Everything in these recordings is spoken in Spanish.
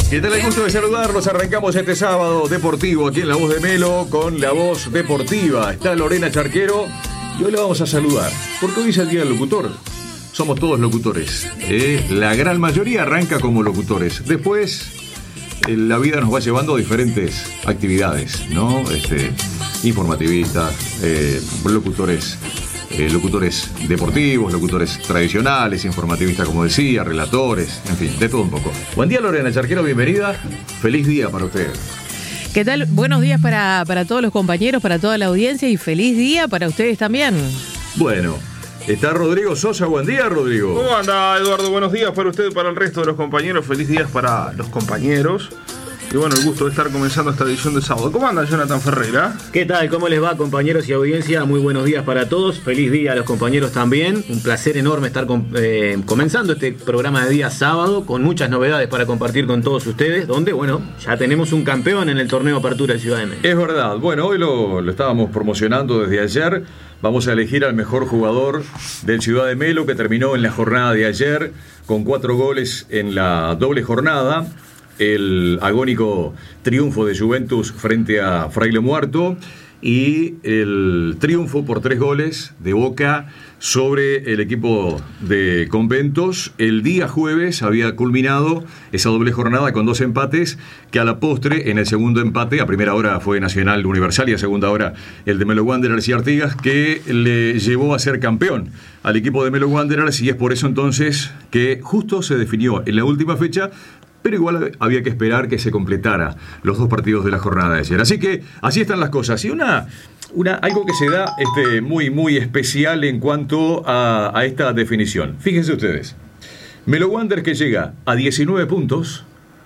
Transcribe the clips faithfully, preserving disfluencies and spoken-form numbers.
¿Qué tal? El gusto de saludarlos. Arrancamos este sábado deportivo aquí en La Voz de Melo con La Voz Deportiva. Está Lorena Charquero y hoy le vamos a saludar porque hoy es el día del locutor. Somos todos locutores. ¿eh? La gran mayoría arranca como locutores. Después eh, la vida nos va llevando a diferentes actividades, ¿no? Este, informativistas, eh, locutores. Eh, locutores deportivos, locutores tradicionales, informativistas, como decía, relatores, en fin, de todo un poco. Buen día, Lorena Charquero, bienvenida. Feliz día para usted. ¿Qué tal? Buenos días para, para todos los compañeros, para toda la audiencia y feliz día para ustedes también. Bueno, está Rodrigo Sosa. Buen día, Rodrigo. ¿Cómo anda, Eduardo? Buenos días para usted y para el resto de los compañeros. Feliz días para los compañeros. Y bueno, el gusto de estar comenzando esta edición de sábado. ¿Cómo anda Jonathan Ferreira? ¿Qué tal? ¿Cómo les va, compañeros y audiencia? Muy buenos días para todos. Feliz día a los compañeros también. Un placer enorme estar con, eh, comenzando este programa de día sábado con muchas novedades para compartir con todos ustedes, donde, bueno, ya tenemos un campeón en el torneo Apertura de Ciudad de Melo. Es verdad. Bueno, hoy lo, lo estábamos promocionando desde ayer. Vamos a elegir al mejor jugador del Ciudad de Melo, que terminó en la jornada de ayer con cuatro goles en la doble jornada. El agónico triunfo de Juventus frente a Fraile Muerto y el triunfo por tres goles de Boca sobre el equipo de Conventos. El día jueves había culminado esa doble jornada con dos empates que a la postre, en el segundo empate, a primera hora fue Nacional Universal y a segunda hora el de Melo Wanderers y Artigas, que le llevó a ser campeón al equipo de Melo Wanderers, y es por eso entonces que justo se definió en la última fecha. Pero igual había que esperar que se completara los dos partidos de la jornada de ayer. Así que así están las cosas. Y una, una algo que se da este, muy, muy especial en cuanto a, a esta definición. Fíjense ustedes. Melo Wanderers, que llega a diecinueve puntos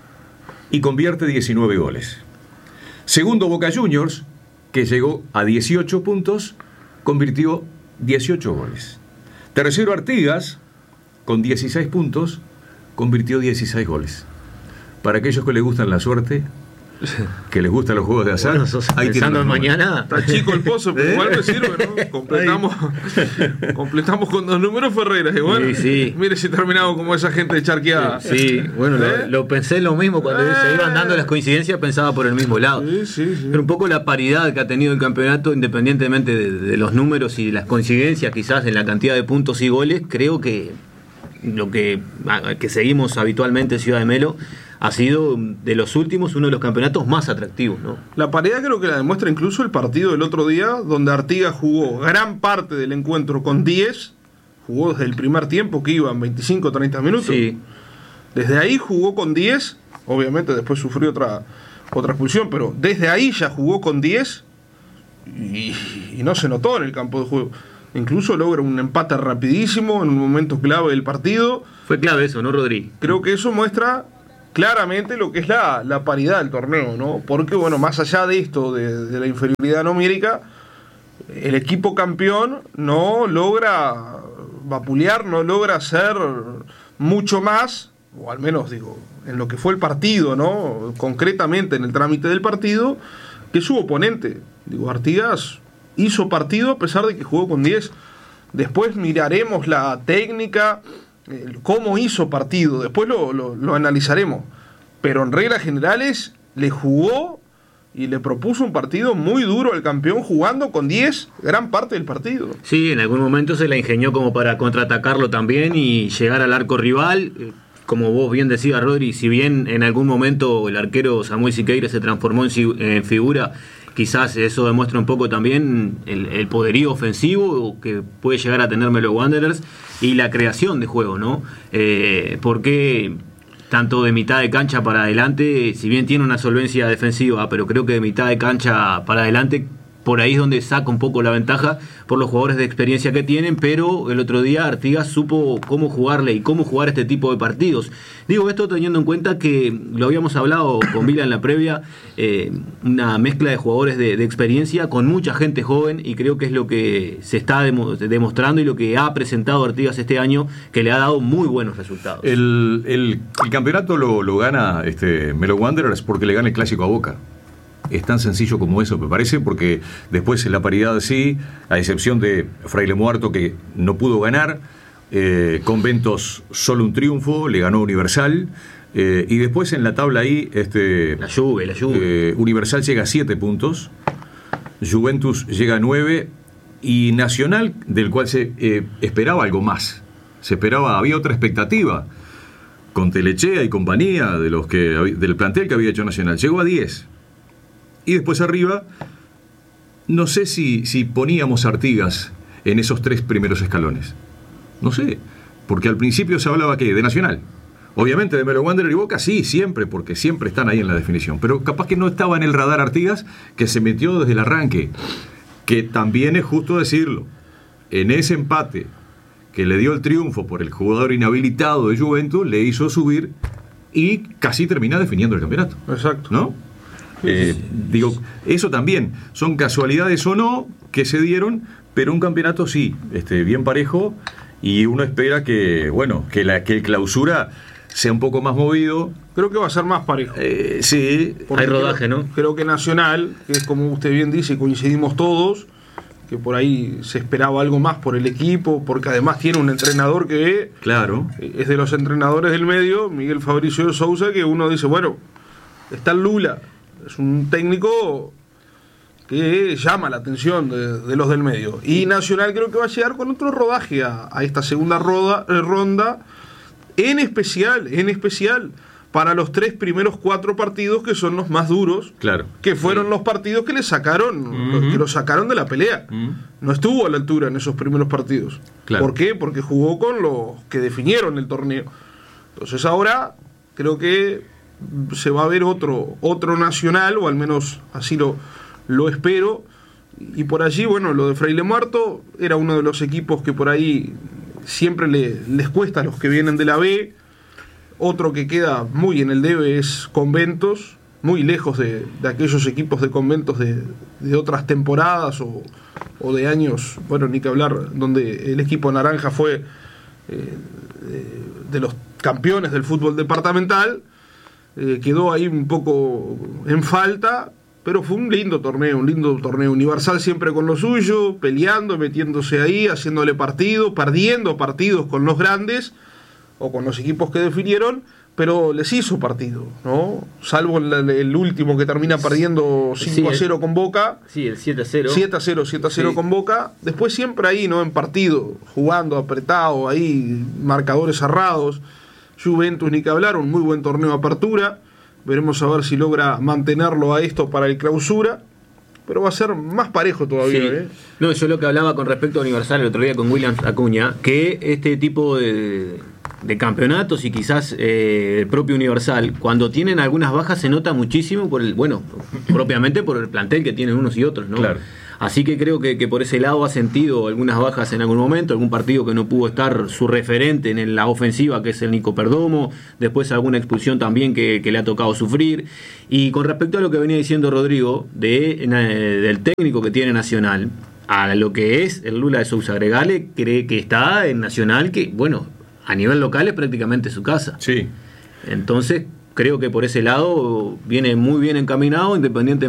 y convierte diecinueve goles. Segundo, Boca Juniors, que llegó a dieciocho puntos, convirtió dieciocho goles. Tercero, Artigas, con dieciséis puntos, convirtió dieciséis goles. Para aquellos que les gustan la suerte, que les gustan los juegos de azar, bueno, sos ahí pensando en mañana. Está chico el pozo, pero igual me sirve, ¿no? Completamos, completamos con dos números Ferreira. Y bueno, sí, sí. Mire si terminamos como esa gente charqueada. Sí, sí. Bueno, ¿Eh? lo, lo pensé lo mismo. Cuando eh. se iban dando las coincidencias, pensaba por el mismo lado. Sí, sí, sí. Pero un poco la paridad que ha tenido el campeonato, independientemente de, de los números y las coincidencias, quizás en la cantidad de puntos y goles, creo que lo que, que seguimos habitualmente en Ciudad de Melo ha sido de los últimos uno de los campeonatos más atractivos, ¿no? La paridad creo que la demuestra incluso el partido del otro día, donde Artigas jugó gran parte del encuentro con diez, jugó desde el primer tiempo que iban veinticinco a treinta minutos. Sí. Desde ahí jugó con diez, obviamente después sufrió otra, otra expulsión, pero desde ahí ya jugó con diez y, y no se notó en el campo de juego. Incluso logra un empate rapidísimo en un momento clave del partido. Fue clave eso, ¿no, Rodri? Creo que eso muestra claramente lo que es la, la paridad del torneo, ¿no? Porque, bueno, más allá de esto, de, de la inferioridad numérica, el equipo campeón no logra vapulear, no logra hacer mucho más, o al menos, digo, en lo que fue el partido, ¿no? Concretamente en el trámite del partido, que su oponente. Digo, Artigas hizo partido a pesar de que jugó con diez. Después miraremos la técnica, eh, cómo hizo partido, después lo, lo, lo analizaremos. Pero en reglas generales le jugó y le propuso un partido muy duro al campeón, jugando con diez gran parte del partido. Sí, en algún momento se la ingenió como para contraatacarlo también y llegar al arco rival. Como vos bien decías, Rodri, si bien en algún momento el arquero Samuel Siqueira se transformó en, en figura, quizás eso demuestra un poco también el, el poderío ofensivo que puede llegar a tener Melo Wanderers y la creación de juego, ¿no? Eh, porque tanto de mitad de cancha para adelante, si bien tiene una solvencia defensiva, pero creo que de mitad de cancha para adelante, por ahí es donde saca un poco la ventaja por los jugadores de experiencia que tienen, pero el otro día Artigas supo cómo jugarle y cómo jugar este tipo de partidos. Digo esto teniendo en cuenta que lo habíamos hablado con Vila en la previa, eh, una mezcla de jugadores de, de experiencia con mucha gente joven, y creo que es lo que se está demo, demostrando y lo que ha presentado Artigas este año, que le ha dado muy buenos resultados. El, el, el campeonato lo, lo gana este Melo Wanderers porque le gana el clásico a Boca. Es tan sencillo como eso, me parece, porque después la paridad sí, a excepción de Fraile Muerto, que no pudo ganar, eh, Conventos solo un triunfo, le ganó Universal, Eh, y después en la tabla ahí, este, La Juve, la Juve. eh, Universal llega a siete puntos, Juventus llega a nueve y Nacional, del cual se eh, esperaba algo más. Se esperaba, había otra expectativa con Telechea y compañía de los que del plantel que había hecho Nacional. Llegó a diez. Y después arriba, no sé si, si poníamos Artigas en esos tres primeros escalones. No sé, porque al principio se hablaba ¿qué? De Nacional. Obviamente de Melo Wanderer y Boca sí, siempre, porque siempre están ahí en la definición. Pero capaz que no estaba en el radar Artigas, que se metió desde el arranque. Que también es justo decirlo, en ese empate que le dio el triunfo por el jugador inhabilitado de Juventus, le hizo subir y casi termina definiendo el campeonato. Exacto. ¿No? Eh, digo, eso también, son casualidades o no que se dieron, pero un campeonato sí, este, bien parejo, y uno espera que, bueno, que la que el clausura sea un poco más movido. Creo que va a ser más parejo. Eh, sí, Hay rodaje, creo, ¿no? Creo que Nacional, que es como usted bien dice, coincidimos todos, que por ahí se esperaba algo más por el equipo, porque además tiene un entrenador que claro, es de los entrenadores del medio, Miguel Fabricio de Sousa, que uno dice, bueno, está el Lula, es un técnico que llama la atención de, de los del medio. Y Nacional creo que va a llegar con otro rodaje a, a esta segunda roda, eh, ronda, en especial, en especial para los tres primeros cuatro partidos que son los más duros, claro, que fueron sí. los partidos que le sacaron, uh-huh. que lo sacaron de la pelea. Uh-huh. No estuvo a la altura en esos primeros partidos. Claro. ¿Por qué? Porque jugó con los que definieron el torneo. Entonces ahora creo que se va a ver otro, otro Nacional, o al menos así lo, lo espero. Y por allí, bueno, lo de Fraile Muerto era uno de los equipos que por ahí siempre le, les cuesta a los que vienen de la B. Otro que queda muy en el debe es Conventos, muy lejos de, de aquellos equipos de Conventos de, de otras temporadas o, o de años, bueno, ni que hablar, donde el equipo naranja fue eh, de, de los campeones del fútbol departamental. Eh, quedó ahí un poco en falta, pero fue un lindo torneo, un lindo torneo. Universal siempre con lo suyo, peleando, metiéndose ahí, haciéndole partido, perdiendo partidos con los grandes o con los equipos que definieron, pero les hizo partido, ¿no? Salvo el, el último que termina perdiendo cinco a cero sí, con Boca. Sí, el siete a cero. siete a cero, siete a cero sí. con Boca. Después siempre ahí, ¿no? En partido, jugando apretado, ahí, marcadores cerrados. Juventus, ni que hablar, un muy buen torneo de apertura. Veremos a ver si logra mantenerlo a esto para el clausura. Pero va a ser más parejo todavía, sí. ¿eh? No, yo lo que hablaba con respecto a Universal el otro día con William Acuña, que este tipo de, de campeonatos y quizás eh, el propio Universal, cuando tienen algunas bajas se nota muchísimo por el, bueno, propiamente por el plantel que tienen unos y otros, ¿no? Claro. Así que creo que, que por ese lado ha sentido algunas bajas en algún momento, algún partido que no pudo estar su referente en la ofensiva, que es el Nico Perdomo, después alguna expulsión también que, que le ha tocado sufrir. Y con respecto a lo que venía diciendo Rodrigo, de, eh, del técnico que tiene Nacional, a lo que es el Lula de Sousa, agregale, cree que está en Nacional, que bueno, a nivel local es prácticamente su casa. Sí. Entonces creo que por ese lado viene muy bien encaminado, independientemente